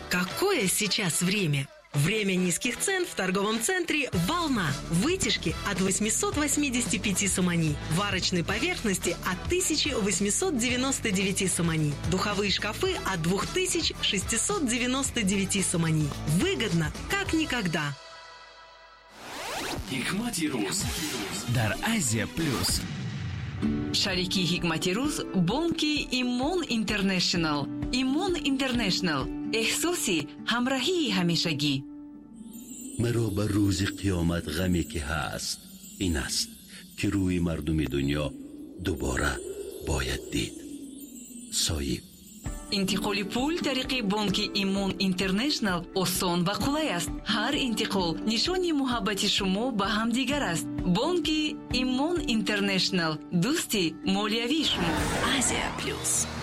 Какое сейчас время? Время низких цен в торговом центре «Волна». Вытяжки от 885 сомани. Варочной поверхности от 1899 сомани. Духовые шкафы от 2699 сомани. Выгодно, как никогда. Hikmati Ruz дар Азия Плюс. Шарики Hikmati Ruz бонки Имон Интернешнл. Имон Интернешнл. احساسی همراهی همیشگی. مرا بر روز قیامت غمی که هست این است که روی مردم دنیا دوباره باید دید. صایب. انتقال پول طریق بانک ایمون اینترنشنل آسان و قلای است. هر انتقال نشانی محبت شما به هم دیگر است. بانک ایمون اینترنشنل، دوستی مالیوی شما. آسیا پلوس.